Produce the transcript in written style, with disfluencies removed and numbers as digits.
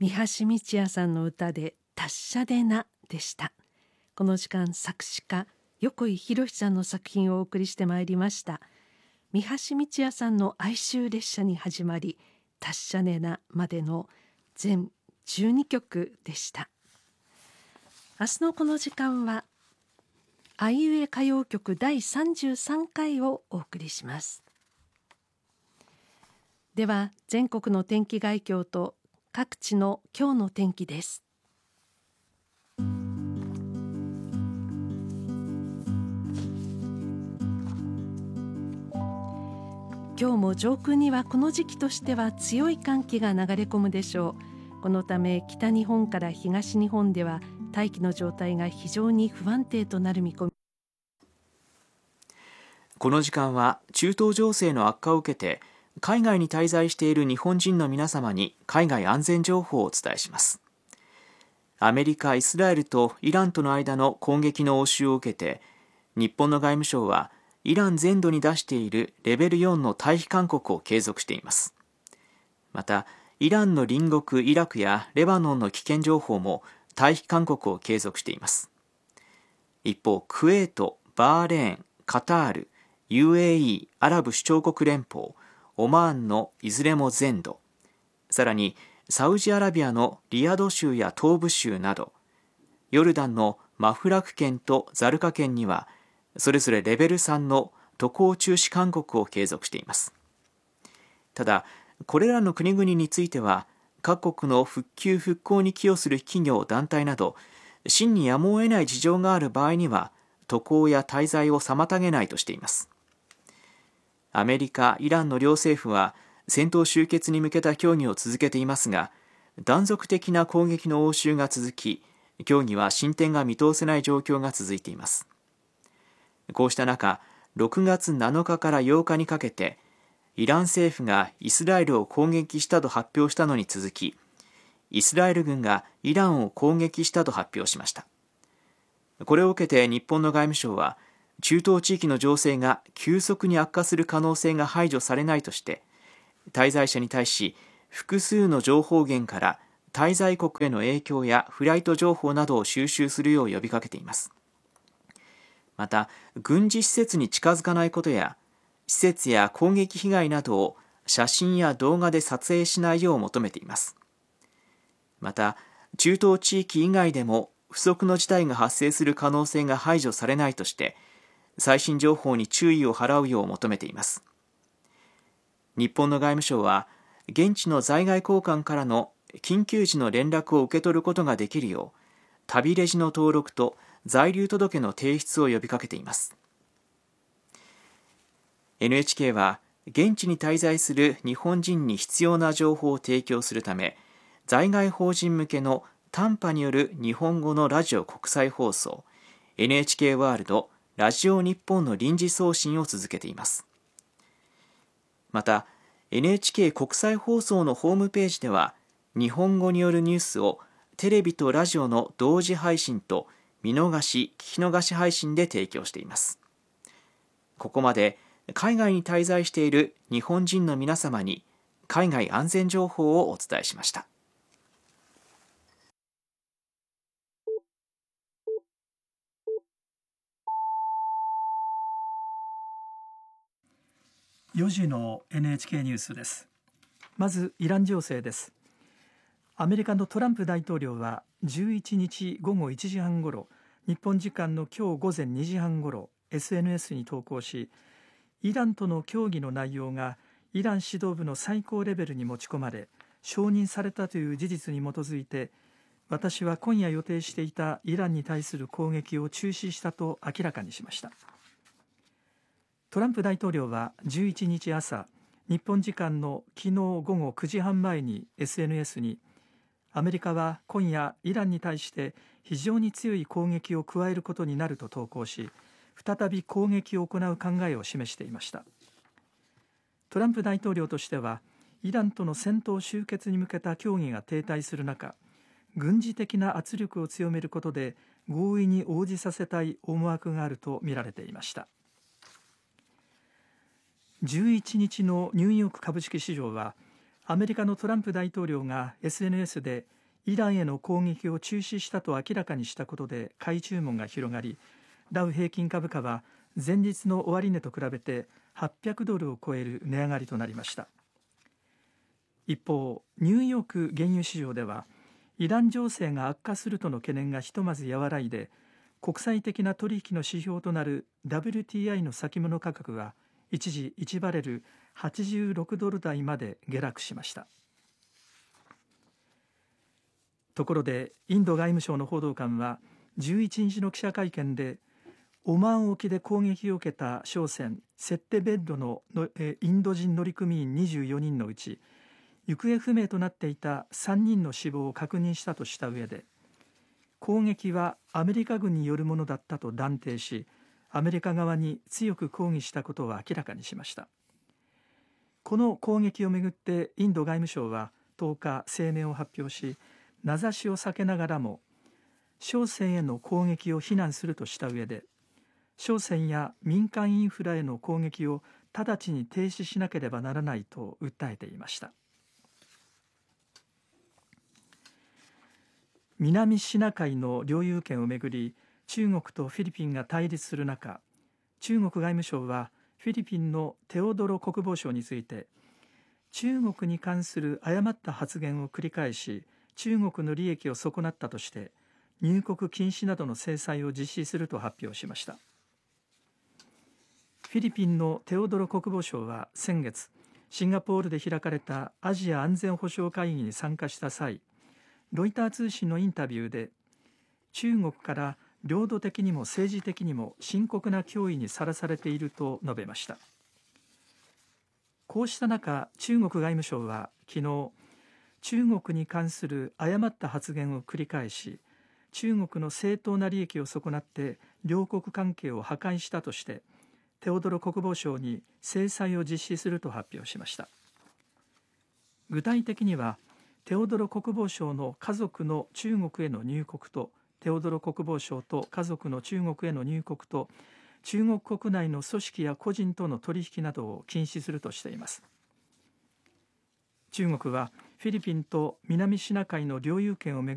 三橋美智也さんの歌で達者でなでした。この時間、作詞家横井宏さんの作品をお送りしてまいりました。三橋美智也さんの哀愁列車に始まり、達者でなまでの全12曲でした。明日のこの時間はあいうえ歌謡曲第33回をお送りします。では全国の天気概況と各地の今日の天気です。今日も上空にはこの時期としては強い寒気が流れ込むでしょう。このため北日本から東日本では大気の状態が非常に不安定となる見込み。 この時間は中東情勢の悪化を受けて海外に滞在している日本人の皆様に海外安全情報をお伝えします。アメリカ、イスラエルとイランとの間の攻撃の応酬を受けて、日本の外務省はイラン全土に出しているレベル4の退避勧告を継続しています。また、イランの隣国イラクやレバノンの危険情報も退避勧告を継続しています。一方、クウェート、バーレーン、カタール、UAE、アラブ首長国連邦、オマーンのいずれも全土、さらにサウジアラビアのリヤド州や東部州など、ヨルダンのマフラク県とザルカ県にはそれぞれレベル3の渡航中止勧告を継続しています。ただ、これらの国々については各国の復旧復興に寄与する企業団体など真にやむを得ない事情がある場合には渡航や滞在を妨げないとしています。アメリカ、イランの両政府は戦闘終結に向けた協議を続けていますが、断続的な攻撃の応酬が続き、協議は進展が見通せない状況が続いています。こうした中、6月7日から8日にかけてイラン政府がイスラエルを攻撃したと発表したのに続き、イスラエル軍がイランを攻撃したと発表しました。これを受けて日本の外務省は、中東地域の情勢が急速に悪化する可能性が排除されないとして、滞在者に対し複数の情報源から滞在国への影響やフライト情報などを収集するよう呼びかけています。また、軍事施設に近づかないことや、施設や攻撃被害などを写真や動画で撮影しないよう求めています。また、中東地域以外でも不測の事態が発生する可能性が排除されないとして、最新情報に注意を払うよう求めています。日本の外務省は、現地の在外公館からの緊急時の連絡を受け取ることができるよう、旅レジの登録と在留届の提出を呼びかけています。NHK は、現地に滞在する日本人に必要な情報を提供するため、在外邦人向けの短波による日本語のラジオ国際放送、NHK ワールドラジオ日本の臨時送信を続けています。また、NHK 国際放送のホームページでは、日本語によるニュースをテレビとラジオの同時配信と見逃し・聞き逃し配信で提供しています。ここまで海外に滞在している日本人の皆様に海外安全情報をお伝えしました。 4時の NHK ニュースです。まずイラン情勢です。アメリカのトランプ大統領は11日午後1時半ごろ、日本時間の今日午前2時半ごろ SNS に投稿し、イランとの協議の内容がイラン指導部の最高レベルに持ち込まれ承認されたという事実に基づいて、私は今夜予定していたイランに対する攻撃を中止したと明らかにしました。トランプ大統領は11日朝、日本時間の昨日午後9時半前に SNS に、アメリカは今夜イランに対して非常に強い攻撃を加えることになると投稿し、再び攻撃を行う考えを示していました。トランプ大統領としては、イランとの戦闘終結に向けた協議が停滞する中、軍事的な圧力を強めることで合意に応じさせたい思惑があるとみられていました。11日のニューヨーク株式市場はアメリカのトランプ大統領が SNS でイランへの攻撃を中止したと明らかにしたことで買い注文が広がり、ダウ平均株価は前日の終値と比べて800ドルを超える値上がりとなりました。一方、ニューヨーク原油市場ではイラン情勢が悪化するとの懸念がひとまず和らいで、国際的な取引の指標となる WTI の先物価格は一時1バレル86ドル台まで下落しました。ところでインド外務省の報道官は11日の記者会見で、オマーン沖で攻撃を受けた商船セッテベッドのインド人乗組員24人のうち行方不明となっていた3人の死亡を確認したとした上で、攻撃はアメリカ軍によるものだったと断定し、アメリカ側に強く抗議したことを明らかにしました。この攻撃をめぐってインド外務省は10日声明を発表し、名指しを避けながらも商船への攻撃を非難するとした上で、商船や民間インフラへの攻撃を直ちに停止しなければならないと訴えていました。南シナ海の領有権をめぐり、中国とフィリピンが対立する中、中国外務省はフィリピンのテオドロ国防相について、中国に関する誤った発言を繰り返し中国の利益を損なったとして入国禁止などの制裁を実施すると発表しました。フィリピンのテオドロ国防相は先月、シンガポールで開かれたアジア安全保障会議に参加した際、ロイター通信のインタビューで、中国から領土的にも政治的にも深刻な脅威にさらされていると述べました。こうした中、中国外務省は昨日、中国に関する誤った発言を繰り返し、中国の正当な利益を損なって両国関係を破壊したとして、テオドロ国防相に制裁を実施すると発表しました。具体的には、テオドロ国防相の家族の中国への入国と、テオドロ国防相と家族の中国への入国と、中国国内の組織や個人との取引などを禁止するとしています。中国はフィリピンと南シナ海の領有権をめぐ